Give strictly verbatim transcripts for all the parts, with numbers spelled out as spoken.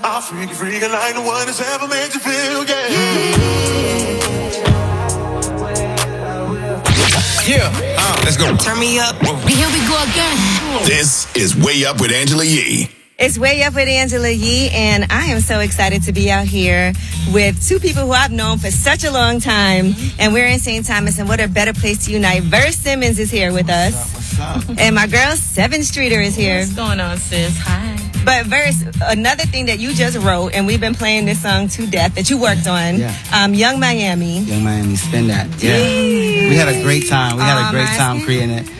I'll freak you, freak you like the one that's ever made you feel, yeah. Yeah, uh, let's go. Turn me up. Whoa. Here we go again. This is Way Up with Angela Yee. It's Way Up with Angela Yee, and I am so excited to be out here with two people who I've known for such a long time, and we're in Saint Thomas, and what a better place to unite. Verse Simmons is here with us, What's up? What's up? and my girl Seven Streeter is here. What's going on, sis? Hi. But Verse, another thing that you just wrote, and we've been playing this song to death that you worked on, Yeah. um, Young Miami. Young Miami, spin that. Yeah. We had a great time. We had Oh, a great my time skin. creating it.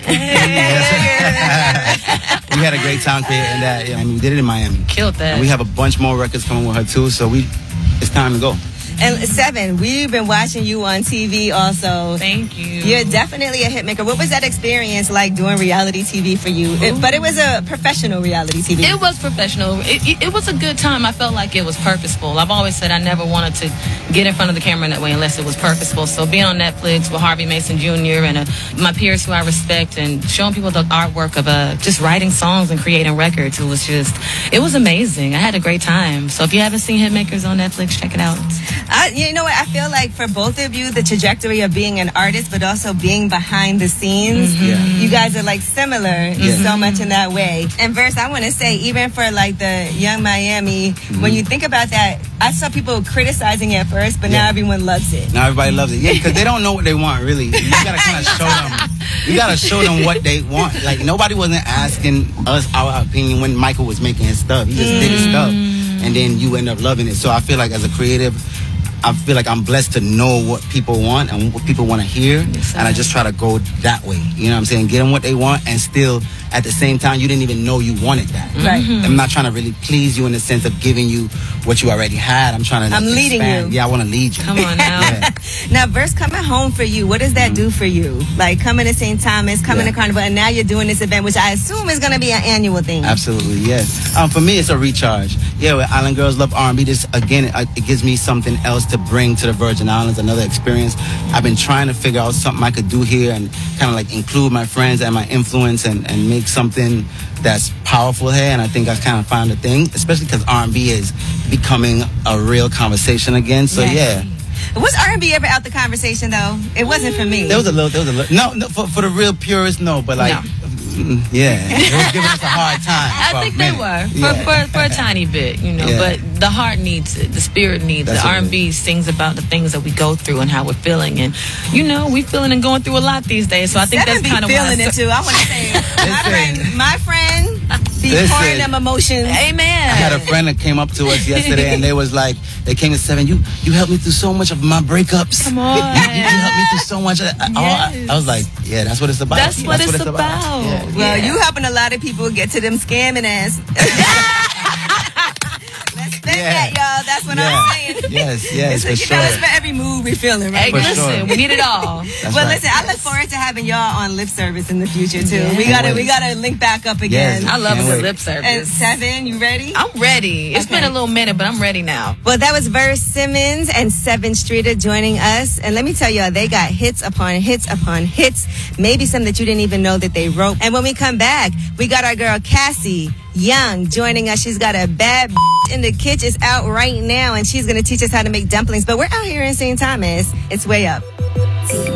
We had a great time creating that. Yeah, and we did it in Miami. Killed that. And we have a bunch more records coming with her too, so we it's time to go. And Seven, we've been watching you on T V also. Thank you. You're definitely a hitmaker. What was that experience like doing reality T V for you? It, but it was a professional reality T V. It was professional. It, it, it was a good time. I felt like it was purposeful. I've always said I never wanted to get in front of the camera in that way unless it was purposeful. So being on Netflix with Harvey Mason Junior and uh, my peers who I respect and showing people the artwork of uh, just writing songs and creating records, it was just, it was amazing. I had a great time. So if you haven't seen Hitmakers on Netflix, check it out. I, you know what? I feel like for both of you, the trajectory of being an artist, but also being behind the scenes, Mm-hmm. Yeah. you guys are like similar in so much in that way. And Verse, I want to say, even for like the Young Miami, Mm-hmm. when you think about that, I saw people criticizing it at first, but now Yeah. everyone loves it. Now everybody loves it. Yeah, because they don't know what they want, really. You gotta kind of show them. You gotta show them what they want. Like, nobody wasn't asking us our opinion when Michael was making his stuff. He just did his stuff. And then you end up loving it. So I feel like as a creative, I feel like I'm blessed to know what people want and what people want to hear. Yes, And I just try to go that way. You know what I'm saying? Get them what they want, and still, at the same time, you didn't even know you wanted that. Right. I'm not trying to really please you in the sense of giving you what you already had. I'm trying to I'm leading expand. you. Yeah, I want to lead you. Come on now. Yeah. Now, Verse, coming home for you, what does that do for you? Like coming to Saint Thomas, coming Yeah. to Carnival, and now you're doing this event, which I assume is going to be an annual thing. Absolutely, yes. Um, for me, it's a recharge. Yeah, with Island Girls Love R and B, this again, it, it gives me something else to bring to the Virgin Islands, another experience. I've been trying to figure out something I could do here and kind of like include my friends and my influence and, and make something that's powerful here. And I think I kind of found a thing, especially because R and B is becoming a real conversation again. So Yes. yeah. Was R and B ever out the conversation, though? It wasn't for me. There was a little, there was a little, no, no for, for the real purists, no, but like, No. mm, yeah, they was giving us a hard time. I for a think they minute. were for, Yeah. for, for a tiny bit, you know. Yeah. But the heart needs it, the spirit needs That's it. what R it and B sings about the things that we go through and how we're feeling, and you know, we feeling and going through a lot these days. So I think Seven that's kind of be why. feeling it too. I want to say, my Listen. friend, my friend, be Listen. pouring them emotions. Amen. I had a friend that came up to us yesterday, and they was like, they came to Seven. You, you helped me through so much of my breakups. Come on. You, you helped me through so much. Of, I, I, I was like, yeah, that's what it's about. That's what it's about. Yeah. Well, Yeah. you helping a lot of people get to them scamming ass. Let's spend Yeah. that, y'all. That's what Yeah. I'm saying. Yes, yes, for you sure. know, it's for every mood we're feeling, right? Hey, For listen, sure. we need it all. That's Well, right. listen, I look forward to having y'all on lip service in the future too. Yeah. We gotta, Can't we wait. gotta link back up again. Yes. I love a Can't good wait. lip service. And Seven, you ready? I'm ready. It's Okay. been a little minute, but I'm ready now. Well, that was Verse Simmons and Seven Streeter joining us. And let me tell y'all, they got hits upon hits upon hits. Maybe some that you didn't even know that they wrote. And when we come back, we got our girl Cassie Young joining us. She's got a bad in the kitchen. It's out right now, and she's going to teach us how to make dumplings. But we're out here in Saint Thomas. It's Way Up.